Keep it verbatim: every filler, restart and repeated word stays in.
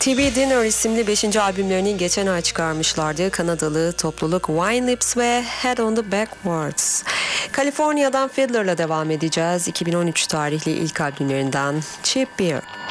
T V Dinner isimli beşinci albümlerini geçen ay çıkarmışlardı. Kanadalı topluluk Wine Lips ve Head on the Backwards. Kaliforniya'dan Fiddler'la devam edeceğiz. iki bin on üç tarihli ilk albümlerinden Cheap Beer.